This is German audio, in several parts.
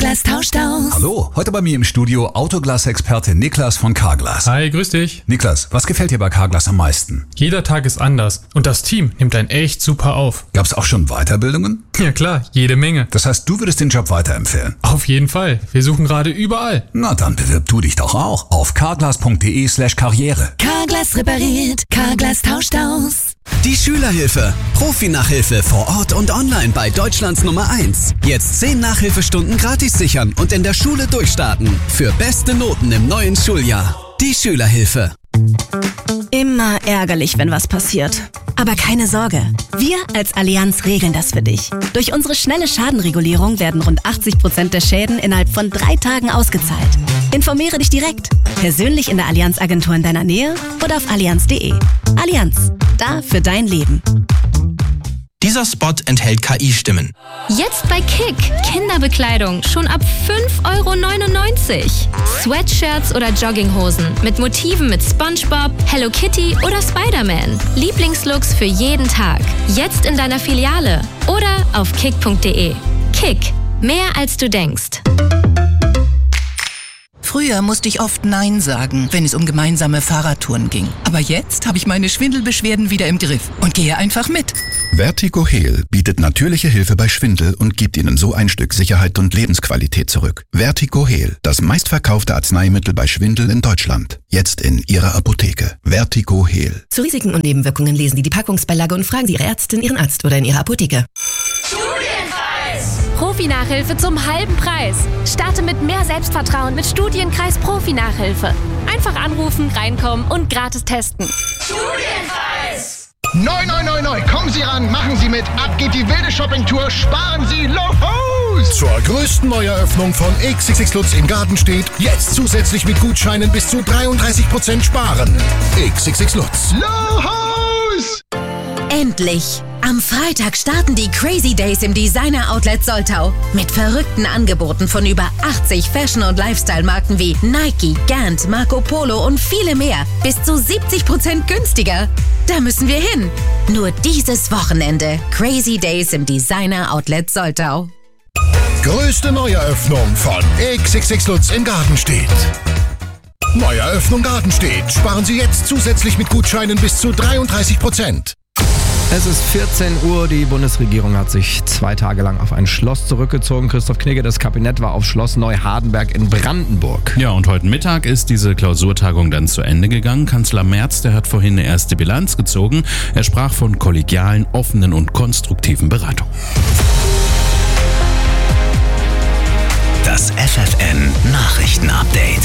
Carglass tauscht aus. Hallo, heute bei mir im Studio Autoglas-Experte Niklas von Carglass. Hi, grüß dich. Niklas, was gefällt dir bei Carglass am meisten? Jeder Tag ist anders und das Team nimmt einen echt super auf. Gab's auch schon Weiterbildungen? Ja klar, jede Menge. Das heißt, du würdest den Job weiterempfehlen? Auf jeden Fall. Wir suchen gerade überall. Na, dann bewirb du dich doch auch auf carglass.de/karriere. Carglass repariert, Carglass tauscht aus. Die Schülerhilfe. Profi-Nachhilfe vor Ort und online bei Deutschlands Nummer 1. Jetzt 10 Nachhilfestunden gratis sichern und in der Schule durchstarten. Für beste Noten im neuen Schuljahr. Die Schülerhilfe. Immer ärgerlich, wenn was passiert. Aber keine Sorge, wir als Allianz regeln das für dich. Durch unsere schnelle Schadenregulierung werden rund 80% der Schäden innerhalb von 3 Tagen ausgezahlt. Informiere dich direkt, persönlich in der Allianz-Agentur in deiner Nähe oder auf allianz.de. Allianz, da für dein Leben. Dieser Spot enthält KI-Stimmen. Jetzt bei Kick. Kinderbekleidung schon ab 5,99 €. Sweatshirts oder Jogginghosen mit Motiven mit SpongeBob, Hello Kitty oder Spider-Man. Lieblingslooks für jeden Tag. Jetzt in deiner Filiale oder auf kick.de. Kick. Mehr als du denkst. Früher musste ich oft Nein sagen, wenn es um gemeinsame Fahrradtouren ging. Aber jetzt habe ich meine Schwindelbeschwerden wieder im Griff und gehe einfach mit. Vertigo Heal bietet natürliche Hilfe bei Schwindel und gibt Ihnen so ein Stück Sicherheit und Lebensqualität zurück. Vertigo Heal, das meistverkaufte Arzneimittel bei Schwindel in Deutschland. Jetzt in Ihrer Apotheke. Vertigo Heal. Zu Risiken und Nebenwirkungen lesen Sie die Packungsbeilage und fragen Sie Ihre Ärztin, Ihren Arzt oder in Ihrer Apotheke. Profi-Nachhilfe zum halben Preis. Starte mit mehr Selbstvertrauen mit Studienkreis Profi-Nachhilfe. Einfach anrufen, reinkommen und gratis testen. Studienpreis! Neu! Kommen Sie ran, machen Sie mit. Ab geht die wilde Shoppingtour. Sparen Sie los! Zur größten Neueröffnung von XXX Lutz in Gartenstedt. Jetzt zusätzlich mit Gutscheinen bis zu 33% sparen. XXX Lutz. Los! Endlich! Am Freitag starten die Crazy Days im Designer Outlet Soltau. Mit verrückten Angeboten von über 80 Fashion- und Lifestyle-Marken wie Nike, Gant, Marco Polo und viele mehr. Bis zu 70% günstiger. Da müssen wir hin. Nur dieses Wochenende. Crazy Days im Designer Outlet Soltau. Größte Neueröffnung von XXX Lutz in Gartenstedt. Neueröffnung Gartenstedt. Sparen Sie jetzt zusätzlich mit Gutscheinen bis zu 33%. Es ist 14 Uhr, die Bundesregierung hat sich 2 Tage lang auf ein Schloss zurückgezogen. Christoph Knigge, das Kabinett war auf Schloss Neuhardenberg in Brandenburg. Ja, und heute Mittag ist diese Klausurtagung dann zu Ende gegangen. Kanzler Merz, der hat vorhin eine erste Bilanz gezogen. Er sprach von kollegialen, offenen und konstruktiven Beratungen. Das FFN Nachrichtenupdate.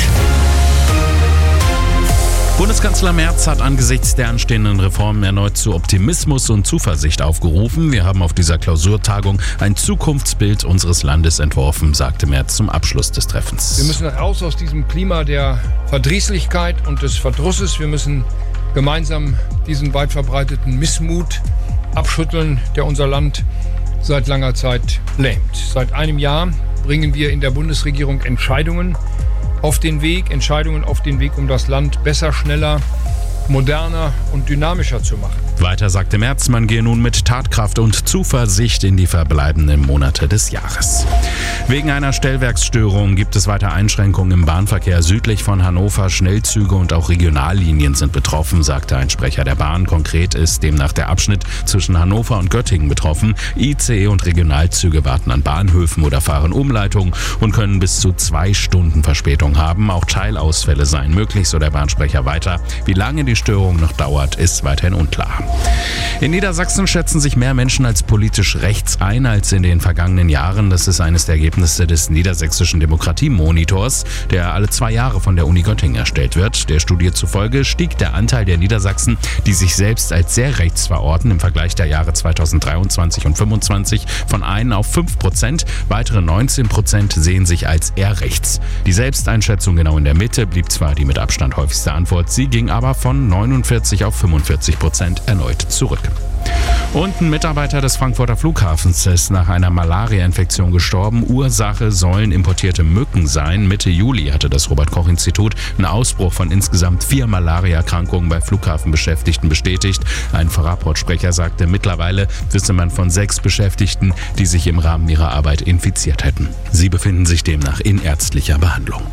Bundeskanzler Merz hat angesichts der anstehenden Reformen erneut zu Optimismus und Zuversicht aufgerufen. Wir haben auf dieser Klausurtagung ein Zukunftsbild unseres Landes entworfen, sagte Merz zum Abschluss des Treffens. Wir müssen raus aus diesem Klima der Verdrießlichkeit und des Verdrusses. Wir müssen gemeinsam diesen weit verbreiteten Missmut abschütteln, der unser Land seit langer Zeit lähmt. Seit einem Jahr bringen wir in der Bundesregierung Entscheidungen auf den Weg, um das Land besser, schneller, moderner und dynamischer zu machen. Weiter sagte Merz, man gehe nun mit Tatkraft und Zuversicht in die verbleibenden Monate des Jahres. Wegen einer Stellwerksstörung gibt es weiter Einschränkungen im Bahnverkehr südlich von Hannover. Schnellzüge und auch Regionallinien sind betroffen, sagte ein Sprecher der Bahn. Konkret ist demnach der Abschnitt zwischen Hannover und Göttingen betroffen. ICE und Regionalzüge warten an Bahnhöfen oder fahren Umleitungen und können bis zu 2 Stunden Verspätung haben. Auch Teilausfälle seien möglich, so der Bahnsprecher weiter. Wie lange die Störung noch dauert, ist weiterhin unklar. In Niedersachsen schätzen sich mehr Menschen als politisch rechts ein als in den vergangenen Jahren. Das ist eines der Ergebnisse des Niedersächsischen Demokratiemonitors, der alle 2 Jahre von der Uni Göttingen erstellt wird. Der Studie zufolge stieg der Anteil der Niedersachsen, die sich selbst als sehr rechts verorten, im Vergleich der Jahre 2023 und 2025 von 1 auf 5%. Weitere 19% sehen sich als eher rechts. Die Selbsteinschätzung genau in der Mitte blieb zwar die mit Abstand häufigste Antwort, sie ging aber von 49 auf 45% erneut zurück. Und ein Mitarbeiter des Frankfurter Flughafens ist nach einer Malaria-Infektion gestorben. Ursache sollen importierte Mücken sein. Mitte Juli hatte das Robert-Koch-Institut einen Ausbruch von insgesamt 4 Malaria-Erkrankungen bei Flughafenbeschäftigten bestätigt. Ein Fraport-Sprecher sagte, mittlerweile wisse man von 6 Beschäftigten, die sich im Rahmen ihrer Arbeit infiziert hätten. Sie befinden sich demnach in ärztlicher Behandlung.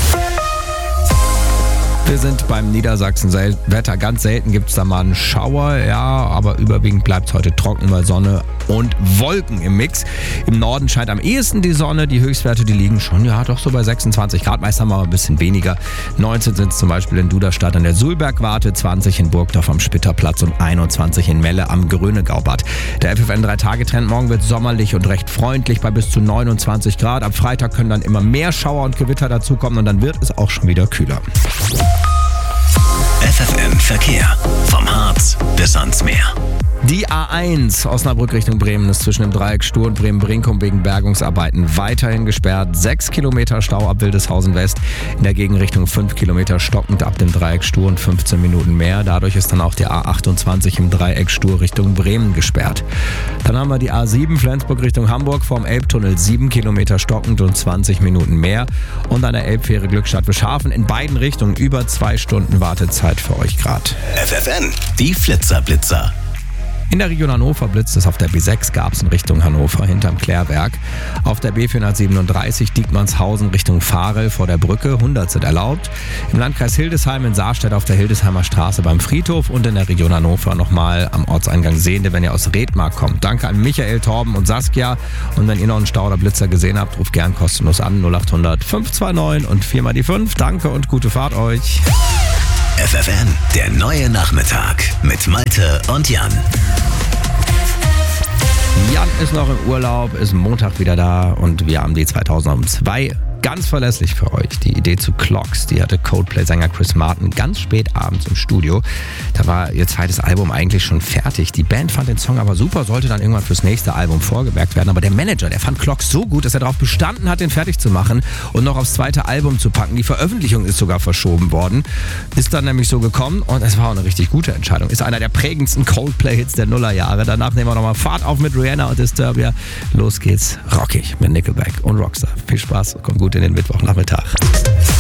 Wir sind beim Niedersachsen-Wetter. Ganz selten gibt es da mal einen Schauer, ja, aber überwiegend bleibt es heute trocken bei Sonne und Wolken im Mix. Im Norden scheint am ehesten die Sonne. Die Höchstwerte, die liegen schon, ja, doch so bei 26 Grad. Meist haben wir aber ein bisschen weniger. 19 sind es zum Beispiel in Duderstadt an der Sulbergwarte, 20 in Burgdorf am Spitterplatz und 21 in Melle am Grönegaubad. Der FFN 3-Tage-Trend morgen wird sommerlich und recht freundlich bei bis zu 29 Grad. Ab Freitag können dann immer mehr Schauer und Gewitter dazukommen und dann wird es auch schon wieder kühler. FFN Verkehr. Vom Harz bis ans Meer. Die A1 Osnabrück Richtung Bremen ist zwischen dem Dreieck Stur und Bremen-Brinkum wegen Bergungsarbeiten weiterhin gesperrt. 6 Kilometer Stau ab Wildeshausen West. In der Gegenrichtung 5 Kilometer stockend ab dem Dreieck Stur und 15 Minuten mehr. Dadurch ist dann auch die A28 im Dreieck Stur Richtung Bremen gesperrt. Dann haben wir die A7 Flensburg Richtung Hamburg vorm Elbtunnel 7 Kilometer stockend und 20 Minuten mehr. Und an der Elbfähre Glückstadt-Wischhafen in beiden Richtungen über 2 Stunden Wartezeit für euch gerade. FFN, die Flitzer-Blitzer. In der Region Hannover blitzt es auf der B6 Garbsen Richtung Hannover hinterm Klärwerk. Auf der B437 Diekmannshausen Richtung Varel vor der Brücke 100 sind erlaubt. Im Landkreis Hildesheim in Saarstedt auf der Hildesheimer Straße beim Friedhof und in der Region Hannover nochmal am Ortseingang Sehende, wenn ihr aus Redmark kommt. Danke an Michael, Torben und Saskia. Und wenn ihr noch einen Stau oder Blitzer gesehen habt, ruft gern kostenlos an 0800 529 und 4 mal die 5. Danke und gute Fahrt euch. FFN, der neue Nachmittag mit Malte und Jan. Jan ist noch im Urlaub, ist Montag wieder da und wir haben die 2002 ganz verlässlich für euch. Die Idee zu Clocks, die hatte Coldplay-Sänger Chris Martin ganz spät abends im Studio. Da war ihr zweites Album eigentlich schon fertig. Die Band fand den Song aber super, sollte dann irgendwann fürs nächste Album vorgemerkt werden. Aber der Manager, der fand Clocks so gut, dass er darauf bestanden hat, den fertig zu machen und noch aufs zweite Album zu packen. Die Veröffentlichung ist sogar verschoben worden. Ist dann nämlich so gekommen und es war auch eine richtig gute Entscheidung. Ist einer der prägendsten Coldplay-Hits der Nullerjahre. Danach nehmen wir nochmal Fahrt auf mit Rihanna und Disturbia. Los geht's, rockig mit Nickelback und Rockstar. Viel Spaß, kommt gut in den Mittwochnachmittag.